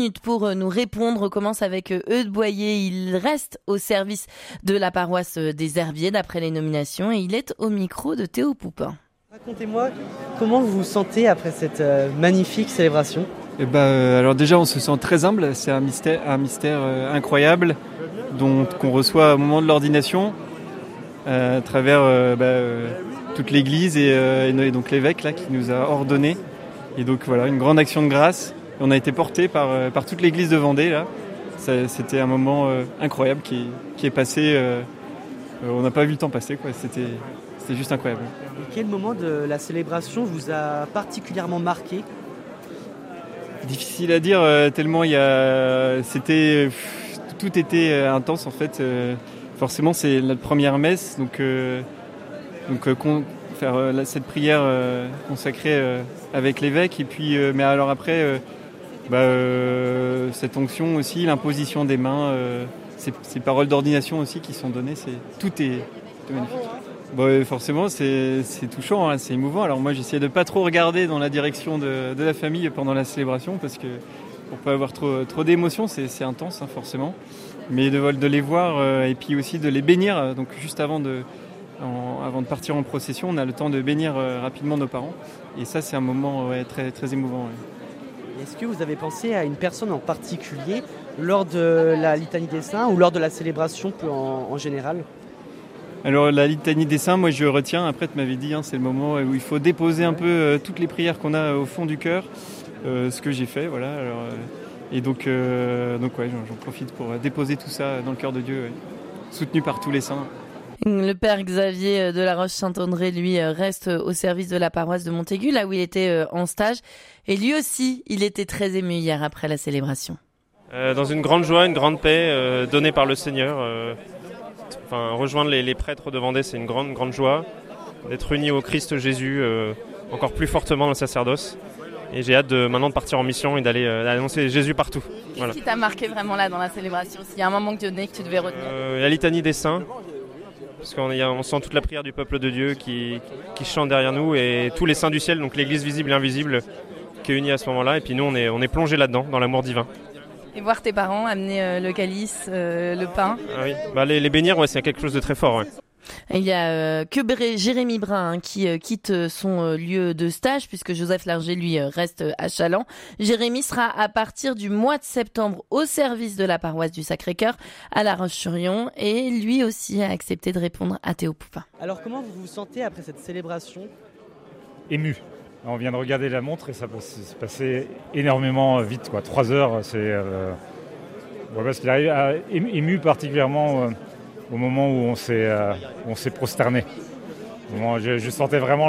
Pour nous répondre, on commence avec Eudes Boyer. Il reste au service de la paroisse des Herbiers d'après les nominations et il est au micro de Théo Poupin. Racontez-moi comment vous vous sentez après cette magnifique célébration. Alors déjà on se sent très humble, c'est un mystère incroyable qu'on reçoit au moment de l'ordination à travers toute l'église et donc l'évêque là, qui nous a ordonné. Et donc voilà, une grande action de grâce. Et on a été porté par toute l'église de Vendée là. C'était un moment incroyable qui est passé, on n'a pas vu le temps passer quoi. C'était juste incroyable. Et quel moment de la célébration vous a particulièrement marqué ? Difficile à dire tellement tout était intense en fait. Forcément c'est notre première messe donc faire cette prière consacrée avec l'évêque et puis mais alors après cette onction aussi, l'imposition des mains, ces paroles d'ordination aussi qui sont données, tout est magnifique. Forcément c'est touchant, hein, c'est émouvant. Alors moi j'essaie de pas trop regarder dans la direction de la famille pendant la célébration parce que pour pas avoir trop d'émotions, c'est intense hein, forcément. Mais de les voir et puis aussi de les bénir. Donc juste avant de partir en procession, on a le temps de bénir rapidement nos parents. Et ça c'est un moment très, très émouvant. Ouais. Est-ce que vous avez pensé à une personne en particulier lors de la litanie des saints ou lors de la célébration en général ? Alors la litanie des saints, moi je retiens, après tu m'avais dit, c'est le moment où il faut déposer un peu toutes les prières qu'on a au fond du cœur, ce que j'ai fait, voilà. Alors, et donc j'en profite pour déposer tout ça dans le cœur de Dieu, soutenu par tous les saints. Le père Xavier de la Roche-Saint-André, lui, reste au service de la paroisse de Montaigu, là où il était en stage. Et lui aussi, il était très ému hier après la célébration. Dans une grande joie, une grande paix donnée par le Seigneur. Rejoindre les prêtres de Vendée, c'est une grande joie. D'être unis au Christ Jésus encore plus fortement dans le sacerdoce. Et j'ai hâte maintenant de partir en mission et d'aller annoncer Jésus partout. Qu'est-ce qui t'a marqué vraiment là dans la célébration ? S'il y a un moment que tu devais retenir la litanie des saints. Parce qu'on sent toute la prière du peuple de Dieu qui chante derrière nous et tous les saints du ciel, donc l'église visible et invisible qui est unie à ce moment-là. Et puis nous, on est plongés là-dedans, dans l'amour divin. Et voir tes parents amener le calice, le pain. Ah oui, les bénir, c'est quelque chose de très fort. Ouais. Il y a Jérémy Brun qui quitte son lieu de stage puisque Joseph Larger lui reste à Chaland. Jérémy sera à partir du mois de septembre au service de la paroisse du Sacré-Cœur à La Roche-sur-Yon et lui aussi a accepté de répondre à Théo Poupin. Alors comment vous vous sentez après cette célébration ? Ému. On vient de regarder la montre et ça s'est passé énormément vite, quoi. 3 heures, parce qu'il arrive ému particulièrement au moment où on s'est prosterné. Je sentais vraiment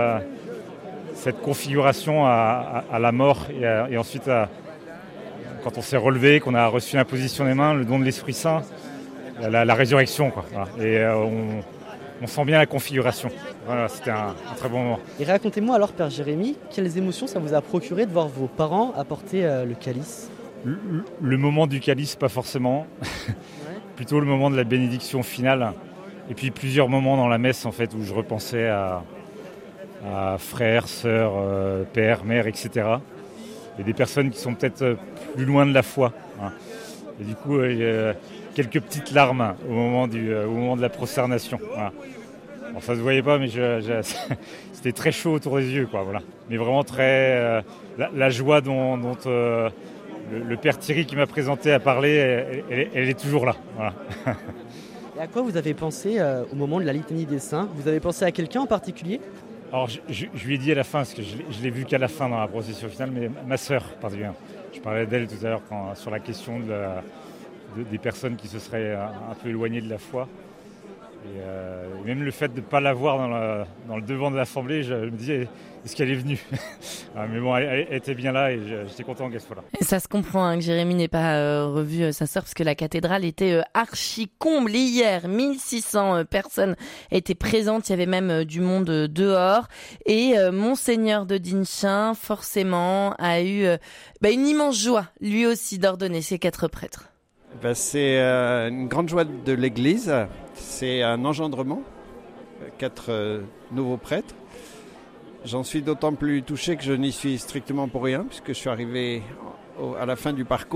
cette configuration à la mort et ensuite quand on s'est relevé, qu'on a reçu l'imposition des mains, le don de l'Esprit Saint, la résurrection, quoi. Voilà. Et on sent bien la configuration. Voilà, c'était un très bon moment. Et racontez-moi alors, Père Jérémy, quelles émotions ça vous a procuré de voir vos parents apporter le calice ? Le moment du calice, pas forcément. Plutôt le moment de la bénédiction finale. Et puis plusieurs moments dans la messe, en fait, où je repensais à frères, sœurs, pères, mères, etc. Et des personnes qui sont peut-être plus loin de la foi. Hein. Et du coup, quelques petites larmes au moment de la prosternation. Voilà. Bon, ça se voyait pas, mais c'était très chaud autour des yeux, quoi. Voilà. Mais vraiment très la joie dont le père Thierry qui m'a présenté a parlé, elle est toujours là. Voilà. Et à quoi vous avez pensé au moment de la litanie des saints ? Vous avez pensé à quelqu'un en particulier ? Alors je lui ai dit à la fin, parce que je l'ai vu qu'à la fin dans la procession finale, mais ma sœur particulièrement. Je parlais d'elle tout à l'heure sur la question des personnes qui se seraient un peu éloignées de la foi. Et même le fait de ne pas la voir dans le devant de l'Assemblée, je me disais, est-ce qu'elle est venue ? Mais bon, elle était bien là et j'étais content qu'elle soit là. Et ça se comprend que Jérémy n'ait pas revu sa sœur parce que la cathédrale était archi comble. Hier, 1600 personnes étaient présentes, il y avait même du monde dehors. Et Monseigneur de Dinchin, forcément, a eu une immense joie, lui aussi, d'ordonner ces 4 prêtres. C'est une grande joie de l'Église, c'est un engendrement, 4 nouveaux prêtres. J'en suis d'autant plus touché que je n'y suis strictement pour rien, puisque je suis arrivé à la fin du parcours.